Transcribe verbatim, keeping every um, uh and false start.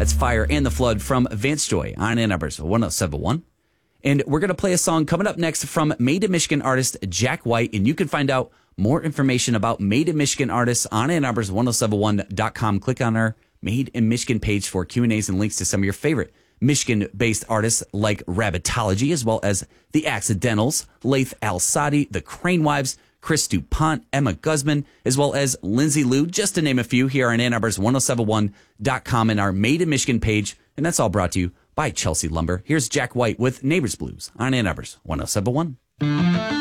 That's Fire and the Flood from Vance Joy on Ann Arbor's one oh seven point one. And we're going to play a song coming up next from Made in Michigan artist Jack White. And you can find out more information about Made in Michigan artists on Ann Arbor's one oh seven one dot com. Click on our Made in Michigan page for Q and A's and links to some of your favorite Michigan-based artists like Rabbitology, as well as The Accidentals, Laith Al-Sadi, The Crane Wives, Chris DuPont, Emma Guzman, as well as Lindsay Liu, just to name a few here on Ann Arbor's one oh seven one dot com and our Made in Michigan page. And that's all brought to you by Chelsea Lumber. Here's Jack White with Neighbors Blues on Ann Arbor's one oh seven point one.